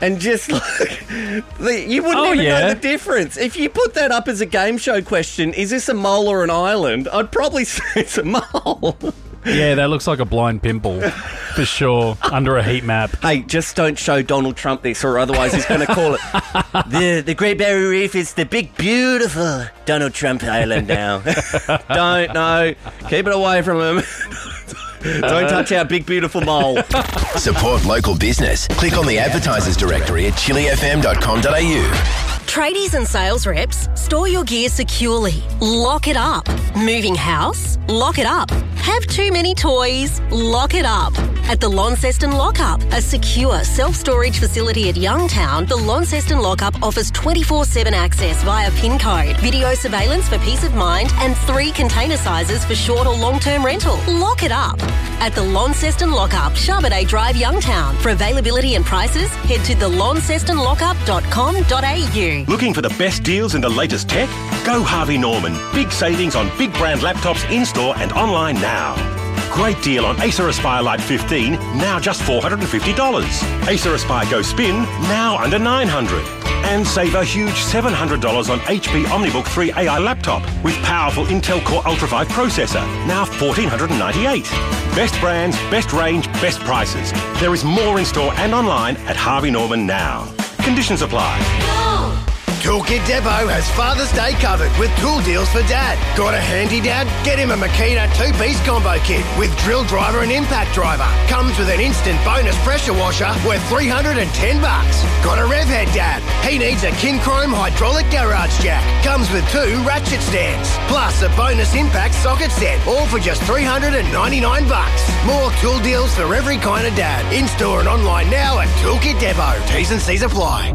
and just like, you wouldn't even know the difference. If you put that up as a game show question, is this a mole or an island? I'd probably say it's a mole. Yeah, that looks like a blind pimple, for sure, under a heat map. Hey, just don't show Donald Trump this, or otherwise he's going to call it the Great Barrier Reef is the big, beautiful Donald Trump Island now. Don't, no. Keep it away from him. Don't touch our big, beautiful mole. Support local business. Click on the advertisers directory at chilifm.com.au. Tradies and sales reps, store your gear securely. Lock it up. Moving house? Lock it up. Have too many toys? Lock it up. At the Launceston Lockup, a secure self-storage facility at Youngtown, the Launceston Lockup offers 24/7 access via PIN code, video surveillance for peace of mind, and 3 container sizes for short or long-term rental. Lock it up. At the Launceston Lockup, Charbonnet Drive, Youngtown. For availability and prices, head to thelauncestonlockup.com.au. Looking for the best deals and the latest tech? Go Harvey Norman. Big savings on big brand laptops in-store and online now. Great deal on Acer Aspire Lite 15, now just $450. Acer Aspire Go Spin, now under $900. And save a huge $700 on HP OmniBook 3 AI laptop with powerful Intel Core Ultra 5 processor, now $1,498. Best brands, best range, best prices. There is more in store and online at Harvey Norman now. Conditions apply. Toolkit Depot has Father's Day covered with tool deals for Dad. Got a handy dad? Get him a Makita 2-piece combo kit with drill driver and impact driver. Comes with an instant bonus pressure washer worth $310. Got a rev head dad? He needs a Kinchrome hydraulic garage jack. Comes with 2 ratchet stands. Plus a bonus impact socket set, all for just $399. More tool deals for every kind of dad. In-store and online now at Toolkit Depot. T's and C's apply.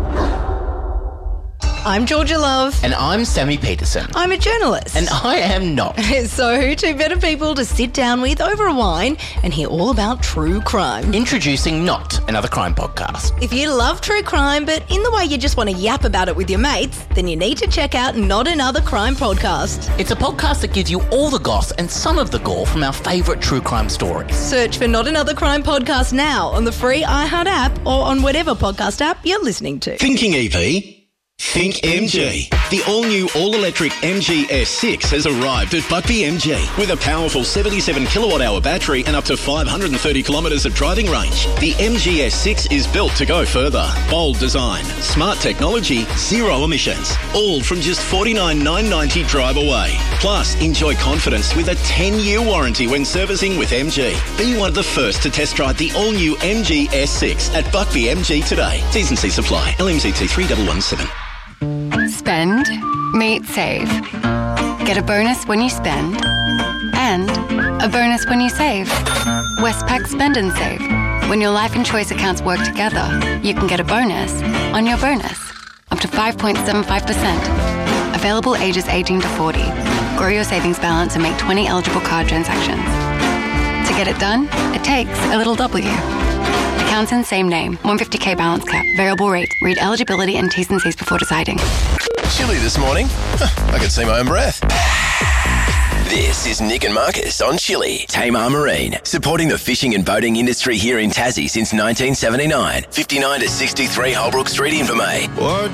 I'm Georgia Love. And I'm Sammy Peterson. I'm a journalist. And I am not. So who two better people to sit down with over a wine and hear all about true crime? Introducing Not, another crime podcast. If you love true crime, but in the way you just want to yap about it with your mates, then you need to check out Not Another Crime Podcast. It's a podcast that gives you all the goss and some of the gore from our favourite true crime stories. Search for Not Another Crime Podcast now on the free iHeart app or on whatever podcast app you're listening to. Thinking EV? Think MG. The all-new all-electric MG S6 has arrived at Buckby MG with a powerful 77 kilowatt-hour battery and up to 530 kilometres of driving range. The MG S6 is built to go further. Bold design, smart technology, zero emissions. All from just $49,990 drive away. Plus, enjoy confidence with a 10-year warranty when servicing with MG. Be one of the first to test drive the all-new MG S6 at Buckby MG today. T's and C's apply. LMCT 3117. Spend, meet, save. Get a bonus when you spend and a bonus when you save. Westpac Spend and Save. When your life and choice accounts work together, you can get a bonus on your bonus. Up to 5.75%. Available ages 18 to 40. Grow your savings balance and make 20 eligible card transactions. To get it done, it takes a little W. Accounts in same name. 150k balance cap. Variable rate. Read eligibility and T's and C's before deciding. Chilly this morning? I can see my own breath. This is Nick and Marcus on Chilly. Tamar Marine, supporting the fishing and boating industry here in Tassie since 1979. 59 to 63 Holbrook Street, Invermay.